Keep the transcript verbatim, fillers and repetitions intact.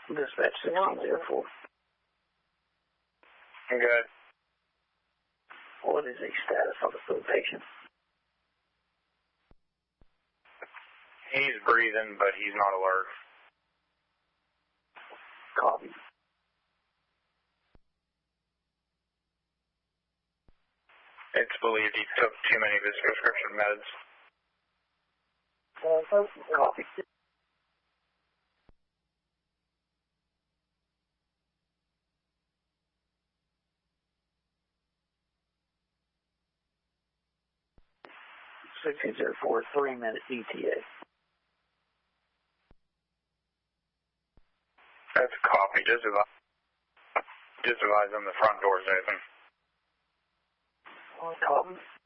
Dispatch sixteen zero four. Good. What is the status of the third patient? He's breathing, but he's not alert. Copy. It's believed he took too many of his prescription meds. Copy. sixteen zero four, three minute E T A. That's a copy. Just advise, just advise them the front door's open. Copy.